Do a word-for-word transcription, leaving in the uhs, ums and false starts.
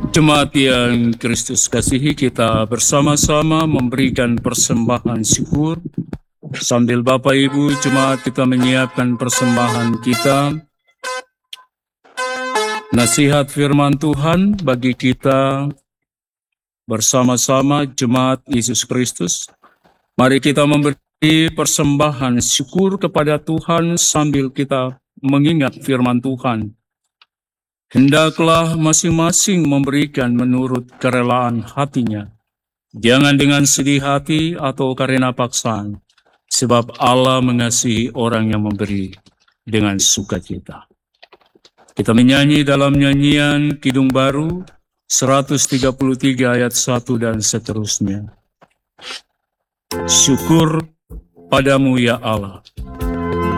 Jemaat yang Kristus kasihi, kita bersama-sama memberikan persembahan syukur. Sambil Bapak Ibu jemaat kita menyiapkan persembahan kita, nasihat firman Tuhan bagi kita bersama-sama jemaat Yesus Kristus. Mari kita memberi persembahan syukur kepada Tuhan sambil kita mengingat firman Tuhan. Hendaklah masing-masing memberikan menurut kerelaan hatinya, jangan dengan sedih hati atau karena paksaan, sebab Allah mengasihi orang yang memberi dengan sukacita. Kita menyanyi dalam nyanyian Kidung Baru seratus tiga puluh tiga ayat satu dan seterusnya. Syukur padamu ya Allah.